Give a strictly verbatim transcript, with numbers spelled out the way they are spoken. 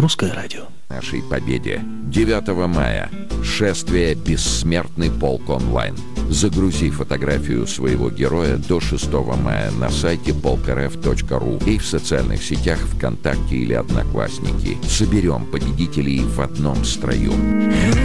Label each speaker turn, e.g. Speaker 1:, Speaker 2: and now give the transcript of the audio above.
Speaker 1: Русское радио.
Speaker 2: Нашей победе. девятого мая. Шествие «Бессмертный полк онлайн». Загрузи фотографию своего героя до шестого мая на сайте полк эр эф точка ру и в социальных сетях ВКонтакте или Одноклассники. Соберем победителей в одном строю.